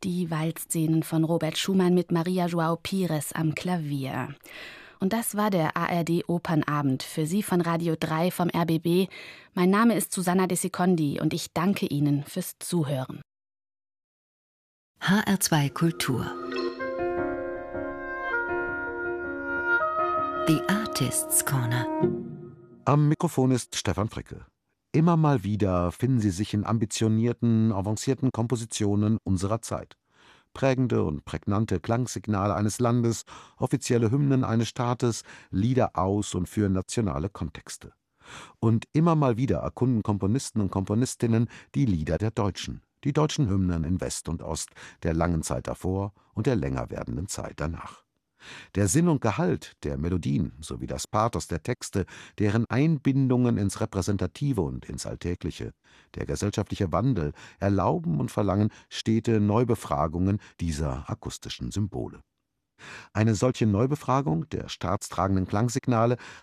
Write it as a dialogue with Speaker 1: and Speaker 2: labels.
Speaker 1: Die Waldszenen von Robert Schumann mit Maria João Pires am Klavier. Und das war der ARD-Opernabend für Sie von Radio 3 vom RBB. Mein Name ist Susanna de Secondi und ich danke Ihnen fürs Zuhören.
Speaker 2: HR2 Kultur. The Artists' Corner.
Speaker 3: Am Mikrofon ist Stefan Fricke. Immer mal wieder finden Sie sich in ambitionierten, avancierten Kompositionen unserer Zeit. Prägende und prägnante Klangsignale eines Landes, offizielle Hymnen eines Staates, Lieder aus und für nationale Kontexte. Und immer mal wieder erkunden Komponisten und Komponistinnen die Lieder der Deutschen, die deutschen Hymnen in West und Ost, der langen Zeit davor und der länger werdenden Zeit danach. Der Sinn und Gehalt der Melodien sowie das Pathos der Texte, deren Einbindungen ins Repräsentative und ins Alltägliche, der gesellschaftliche Wandel erlauben und verlangen stete Neubefragungen dieser akustischen Symbole. Eine solche Neubefragung der staatstragenden Klangsignale